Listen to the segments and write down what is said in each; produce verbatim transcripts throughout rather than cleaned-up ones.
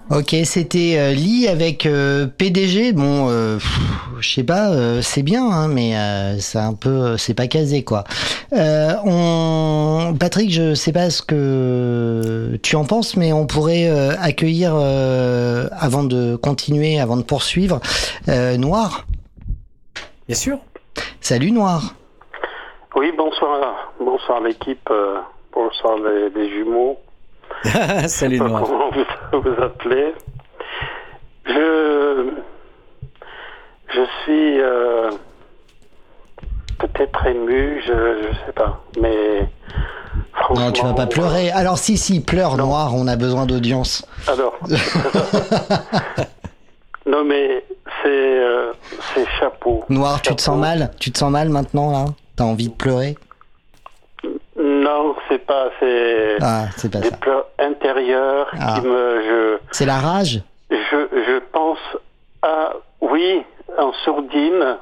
Ok, c'était euh, Lee avec euh, P D G. Bon, euh, pff, je sais pas, euh, c'est bien, hein, mais euh, c'est un peu, euh, c'est pas casé quoi. Euh, on... Patrick, je sais pas ce que tu en penses, mais on pourrait euh, accueillir, euh, avant de continuer, avant de poursuivre, euh, Noir. Bien sûr. Salut Noir. Oui, bonsoir. Bonsoir l'équipe. euh, bonsoir les, les jumeaux. Salut Pas Noir. comment vous, vous appelez. Je, je suis euh, peut-être ému, je ne sais pas. Mais franchement... Non, tu vas pas pleurer. Alors si, si, pleure Non. Noir, on a besoin d'audience. Alors, non mais c'est euh, c'est chapeau. Noir, tu te sens Chapeau. mal? Tu te sens mal maintenant là? T'as envie de pleurer? Non, c'est pas, c'est Ah, c'est pas des ça. pleurs intérieurs Ah. qui me... Je, C'est la rage? Je, je pense à, oui, en sourdine,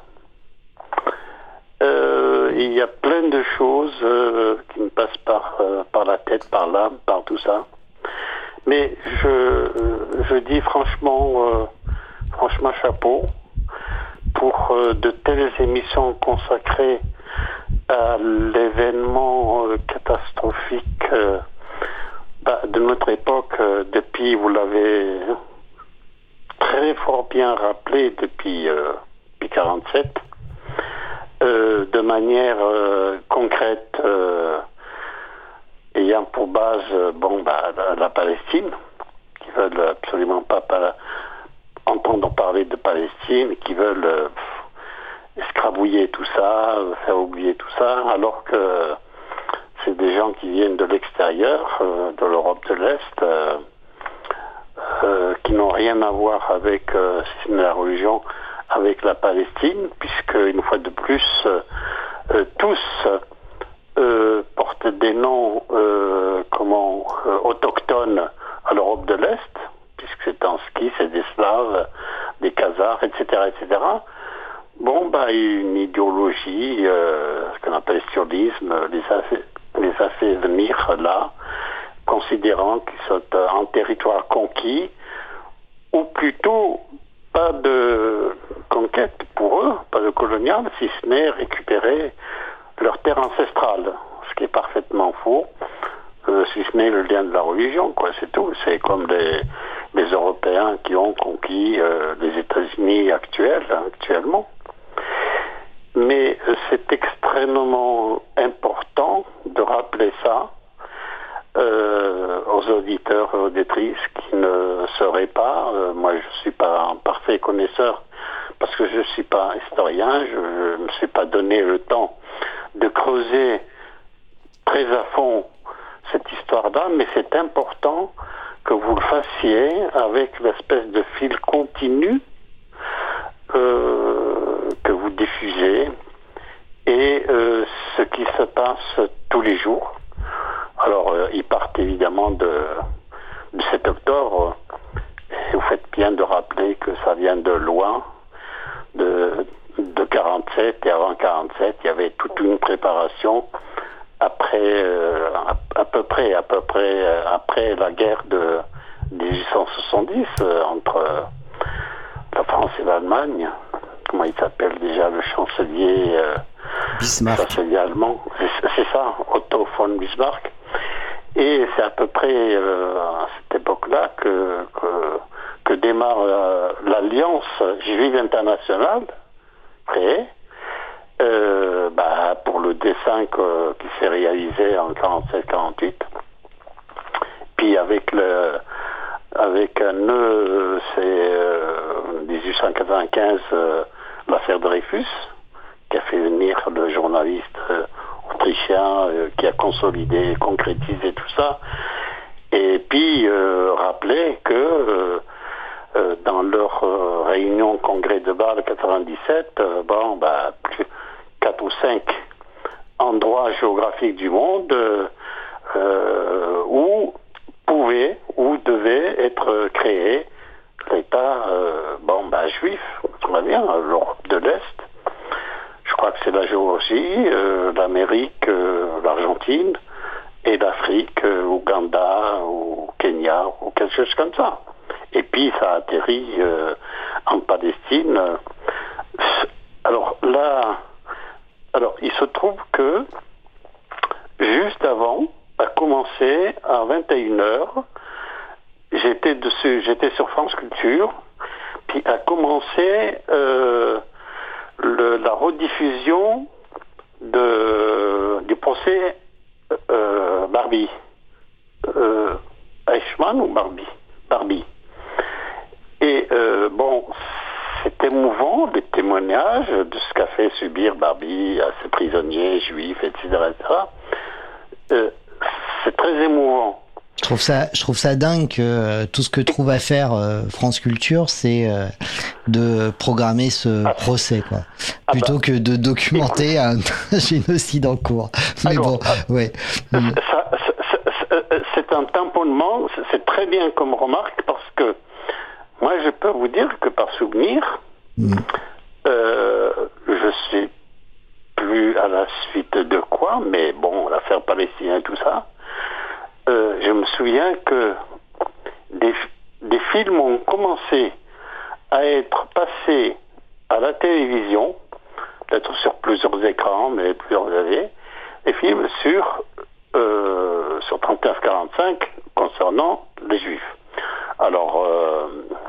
euh, il y a plein de choses euh, qui me passent par, euh, par la tête, par l'âme, par tout ça. Mais je, euh, je dis franchement, euh, franchement chapeau pour euh, de telles émissions consacrées à l'événement euh, catastrophique euh, bah, de notre époque, euh, depuis, vous l'avez très fort bien rappelé depuis, euh, depuis quarante-sept, euh, de manière euh, concrète, euh, ayant pour base euh, bon, bah, la, la Palestine, qui veulent absolument pas pa- entendre parler de Palestine, qui veulent euh, pff, escrabouiller tout ça, euh, faire oublier tout ça, alors que c'est des gens qui viennent de l'extérieur, euh, de l'Europe de l'Est, euh, Euh, qui n'ont rien à voir avec, euh, si ce n'est la religion, avec la Palestine, puisque une fois de plus, euh, euh, tous euh, portent des noms euh, comment euh, autochtones à l'Europe de l'Est, puisque c'est en ski, c'est des Slaves, des Khazars, et cetera, et cetera. Bon, bah, une idéologie, euh, ce qu'on appelle sionisme, les a fait, les a fait venir là, considérant qu'ils sont en territoire conquis, ou plutôt pas de conquête pour eux, pas de colonial, si ce n'est récupérer leur terre ancestrale, ce qui est parfaitement faux, euh, si ce n'est le lien de la religion, quoi, c'est tout. C'est comme les, les Européens qui ont conquis euh, les États-Unis actuels, actuellement. Mais euh, c'est extrêmement important de rappeler ça Euh, aux auditeurs et auditrices qui ne seraient pas, euh, moi je ne suis pas un parfait connaisseur parce que je ne suis pas historien, je ne me suis pas donné le temps de creuser très à fond cette histoire-là, mais c'est important que vous le fassiez avec l'espèce de fil continu euh, que vous diffusez et euh, ce qui se passe tous les jours. Alors, euh, ils partent évidemment de, de sept octobre, et vous faites bien de rappeler que ça vient de loin, de, de quarante-sept, et avant quarante-sept, il y avait toute une préparation après, euh, à, à peu près, à peu près, euh, après la guerre de dix-huit cent soixante-dix, euh, entre euh, la France et l'Allemagne. Comment il s'appelle déjà, le chancelier, euh, Bismarck. chancelier allemand, c'est, c'est ça, Otto von Bismarck. Et c'est à peu près euh, à cette époque-là que, que, que démarre euh, l'Alliance juive internationale, créée, euh, bah, pour le D cinq euh, qui s'est réalisé en quarante-sept quarante-huit. Puis avec le avec un nœud, c'est euh, dix-huit cent quatre-vingt-quinze, euh, l'affaire Dreyfus, qui a fait venir le journaliste euh, autrichien euh, qui a consolidé, concrétisé tout ça. Et puis euh, rappeler que euh, euh, dans leur euh, réunion congrès de Bâle quatre-vingt-dix-sept, euh, bon, bah, plus quatre ou cinq endroits géographiques du monde euh, euh, où pouvait ou devait être créé l'État euh, bon, bah, juif, on va bien, l'Europe de l'Est. Je crois que c'est la Géorgie, euh, l'Amérique, euh, l'Argentine et l'Afrique, euh, Ouganda ou Kenya ou quelque chose comme ça. et puis ça atterrit euh, en Palestine. Alors là, alors il se trouve que juste avant, a commencé à vingt et une heures, j'étais dessus, j'étais sur France Culture, puis a commencé euh, le, la rediffusion de, du procès euh, Barbie. Euh, Eichmann ou Barbie Barbie. Et euh, bon, c'est émouvant, les témoignages de ce qu'a fait subir Barbie à ses prisonniers juifs, et cetera, et cetera. Euh, c'est très émouvant. Je trouve ça, je trouve ça dingue que euh, tout ce que trouve à faire euh, France Culture, c'est euh, de programmer ce ah, procès, quoi, ah plutôt bah, que de documenter un génocide en cours. Mais alors, bon, ah, ouais. Ça, ça, ça, c'est un tamponnement, c'est très bien comme remarque, parce que moi, je peux vous dire que par souvenir, mmh. euh, je sais plus à la suite de quoi, mais bon, l'affaire palestinienne, tout ça. Euh, je me souviens que des, des films ont commencé à être passés à la télévision, peut-être sur plusieurs écrans, mais plusieurs années, des films sur, euh, sur trente-neuf quarante-cinq concernant les Juifs. Alors, euh,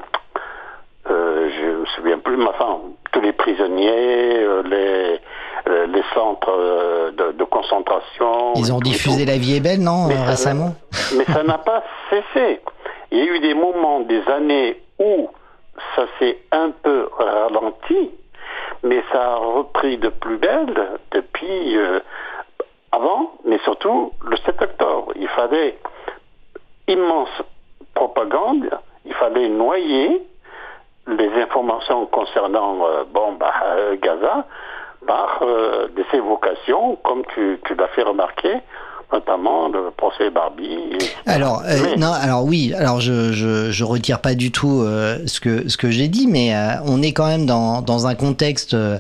euh, je me souviens plus, mais enfin, tous les prisonniers, euh, les... les centres de, de concentration. Ils ont diffusé La vie est belle, non, mais récemment ça Mais ça n'a pas cessé. Il y a eu des moments, des années où ça s'est un peu ralenti, mais ça a repris de plus belle depuis euh, avant, mais surtout le sept octobre. Il fallait immense propagande, il fallait noyer les informations concernant euh, bon, bah, euh, Gaza par euh, des évocations, comme tu, tu l'as fait remarquer, notamment le procès Barbie. Alors euh, mais... non, alors oui, alors je je je retire pas du tout euh, ce que ce que j'ai dit, mais euh, on est quand même dans dans un contexte de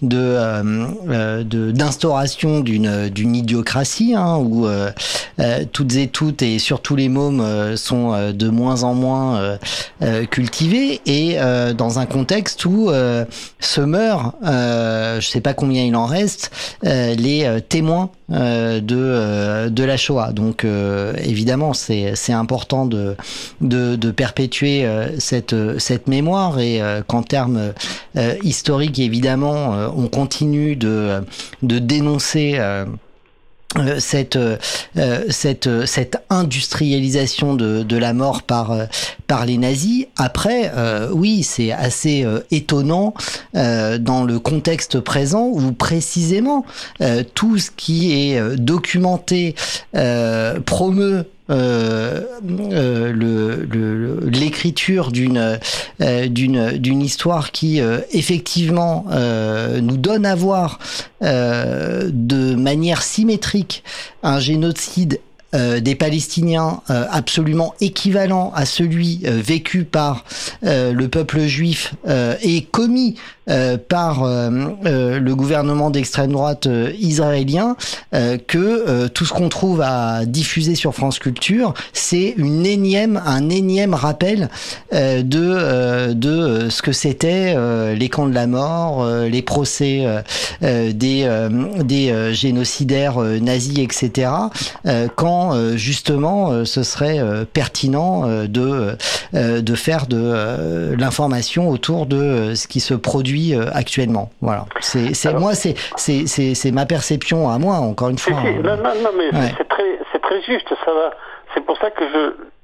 euh, de d'instauration d'une d'une idiocratie, hein, où euh, euh, toutes et toutes et surtout les mômes euh, sont euh, de moins en moins euh, euh, cultivés, et euh, dans un contexte où euh, se meurent, euh, je sais pas combien il en reste, euh, les euh, témoins euh, de euh, de la Shoah. Donc euh, évidemment c'est c'est important de de de perpétuer euh, cette cette mémoire, et euh, qu'en termes euh, historiques évidemment euh, on continue de de dénoncer euh, Euh, cette euh, cette cette industrialisation de de la mort par euh, par les nazis. Après euh, oui, c'est assez euh, étonnant euh, dans le contexte présent où précisément euh, tout ce qui est euh, documenté euh, promeut Euh, euh, le, le, l'écriture d'une euh, d'une d'une histoire qui euh, effectivement euh, nous donne à voir euh, de manière symétrique un génocide Euh, des Palestiniens euh, absolument équivalent à celui euh, vécu par euh, le peuple juif euh, et commis euh, par euh, euh, le gouvernement d'extrême droite euh, israélien, euh, que euh, tout ce qu'on trouve à diffuser sur France Culture, c'est une énième, un énième rappel euh, de euh, de ce que c'était euh, les camps de la mort, euh, les procès euh, euh, des euh, des euh, génocidaires euh, nazis, et cetera. Euh, quand Euh, justement euh, ce serait euh, pertinent euh, de euh, de faire de euh, l'information autour de euh, ce qui se produit euh, actuellement. Voilà. C'est c'est Alors, moi c'est c'est c'est c'est ma perception à moi, encore une fois. Si, si, non non non mais ouais. c'est très c'est très juste, ça va. C'est pour ça que je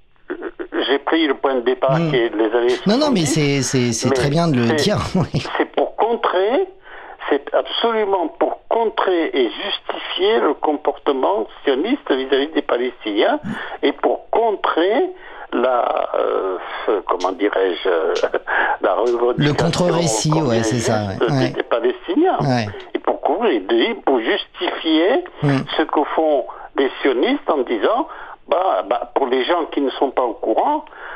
j'ai pris le point de départ mmh. qui est les années soixante-dix. Non non mais c'est c'est c'est mais très bien de le dire. Oui. C'est pour contrer, c'est absolument pour contrer et justifier le comportement sioniste vis-à-vis des Palestiniens, et pour contrer la, euh, comment dirais-je, la revendication. Le contre-récit, ouais, c'est ça. Ouais. Des, des Palestiniens. Ouais. Et pour couvrir, pour justifier mm. ce que font les sionistes en disant, bah, bah, pour les gens qui ne sont pas au courant,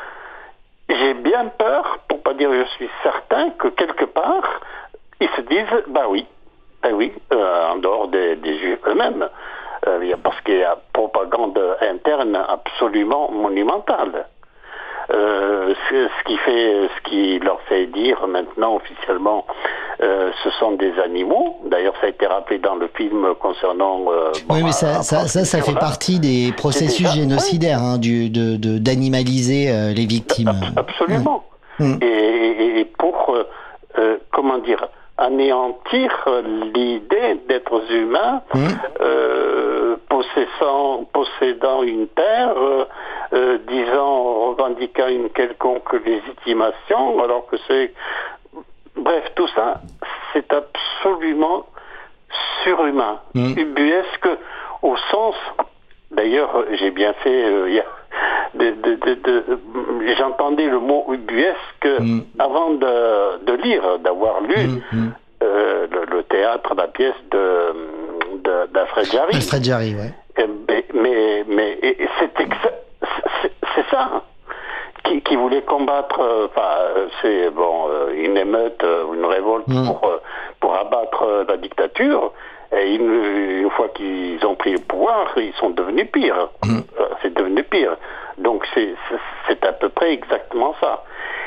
j'ai bien peur, pour pas dire je suis certain, que quelque part, ils se disent, bah oui, bah oui, euh, en dehors des, des juifs eux-mêmes, euh, parce qu'il y a propagande interne absolument monumentale. Euh, ce, ce qui fait, ce qui leur fait dire maintenant officiellement, euh, ce sont des animaux. D'ailleurs, ça a été rappelé dans le film concernant. Euh, bon, oui, mais ça, ça, ça, ça fait là. partie des processus déjà, génocidaires, oui. hein, du, de, de, d'animaliser euh, les victimes. Absolument. Mmh. Et, et, et pour, euh, euh, comment dire, anéantir l'idée d'êtres humains mmh. euh, possédant, possédant une terre, euh, euh, disant, revendiquant une quelconque légitimation, alors que c'est... Bref, tout ça, c'est absolument surhumain, mmh. ubuesque, au sens... D'ailleurs, j'ai bien fait... Euh, y a, de, de, de, de, j'entendais le mot ubuesque mmh. avant de, de lire, d'avoir lu mmh. euh, le, le théâtre, la pièce de, de, d'Alfred Jarry. Alfred Jarry, ouais. Et, mais mais, mais et c'est, c'est, c'est ça qui, qui voulait combattre. Enfin, c'est bon, une émeute, une révolte mmh. pour pour abattre la dictature. Et une, une fois qu'ils ont pris le pouvoir, ils sont devenus pires. Mmh. C'est devenu pire. Donc c'est, c'est, c'est à peu près exactement ça.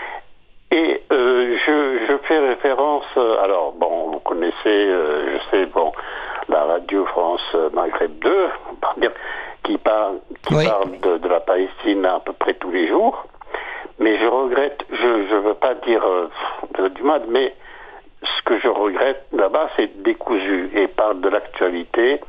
Et euh, je, je fais référence... Alors, bon, vous connaissez, euh, je sais, bon, la radio France Maghreb deux, qui parle, qui oui. parle de, de la Palestine à peu près tous les jours. Mais je regrette, je ne veux pas dire euh, du mal, mais... Ce que je regrette là-bas, c'est décousu et parle de l'actualité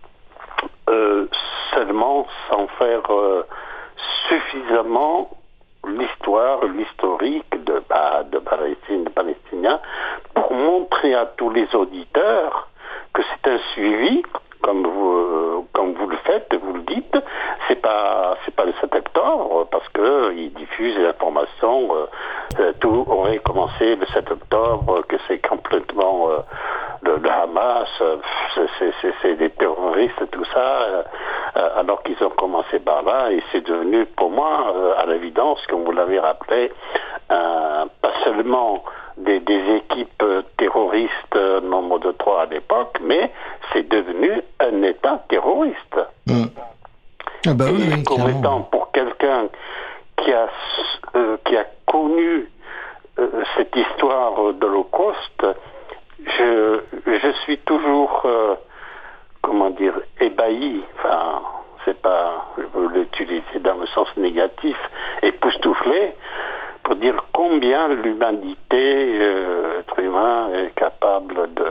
euh, seulement sans faire euh, suffisamment l'histoire, l'historique de, bah, de Palestine, de Palestiniens, pour montrer à tous les auditeurs que c'est un suivi, comme vous, euh, comme vous le faites, vous le dites. C'est pas, c'est pas le sept octobre parce que ils diffusent l'information. Euh, euh, tout aurait commencé le sept octobre, que c'est complètement euh, le, le Hamas, euh, c'est, c'est, c'est, c'est des terroristes, tout ça. Euh, alors qu'ils ont commencé par là, et c'est devenu, pour moi, euh, à l'évidence, comme vous l'avez rappelé, euh, pas seulement Des, des équipes terroristes, euh, nombre de trois à l'époque, mais c'est devenu un État terroriste. Mmh. Ah bah oui, oui, comme étant pour quelqu'un qui a, euh, qui a connu euh, cette histoire de l'Holocauste, je, je suis toujours, euh, comment dire, ébahi, enfin, c'est pas, je veux l'utiliser dans le sens négatif, époustouflé, pour dire combien l'humanité, euh, être humain, est capable de,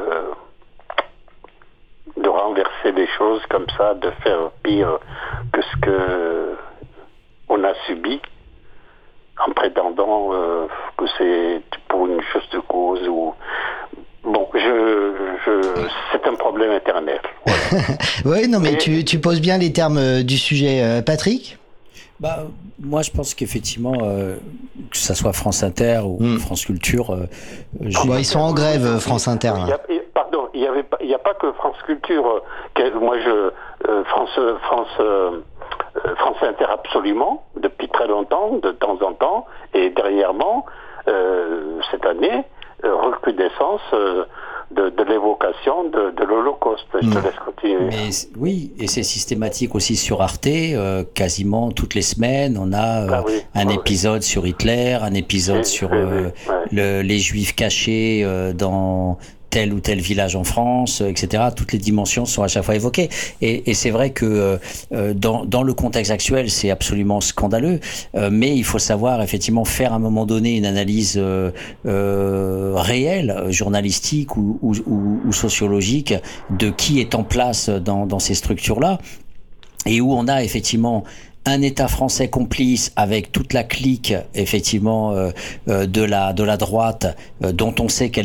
de renverser les choses comme ça, de faire pire que ce que on a subi, en prétendant euh, que c'est pour une juste cause ou... Bon, je, je, c'est un problème éternel. Voilà. Oui, non, mais Et... tu, tu poses bien les termes du sujet, euh, Patrick ? Bah, moi, je pense qu'effectivement, euh, que ça soit France Inter ou mmh. France Culture... Euh, bon, ils sont en grève, France Inter. Il y a, pardon, il n'y a, a pas que France Culture. Que, moi, je... Euh, France, France, euh, France Inter, absolument, depuis très longtemps, de temps en temps, et dernièrement, euh, cette année, euh, recrudescence... Euh, De, de l'évocation de, de l'Holocauste. Je te laisse continuer. Mais, oui, et c'est systématique aussi sur Arte, euh, quasiment toutes les semaines, on a euh, ah oui, un ah épisode oui. sur Hitler, un épisode oui, sur oui, euh, oui, ouais. le, les Juifs cachés euh, dans tel ou tel village en France, et cetera. Toutes les dimensions sont à chaque fois évoquées. Et, et c'est vrai que euh, dans, dans le contexte actuel, c'est absolument scandaleux. Euh, mais il faut savoir effectivement faire à un moment donné une analyse euh, euh, réelle, journalistique ou, ou, ou, ou sociologique de qui est en place dans, dans ces structures-là. Et où on a effectivement un État français complice avec toute la clique effectivement euh, euh, de la de la droite euh, dont on sait qu'elle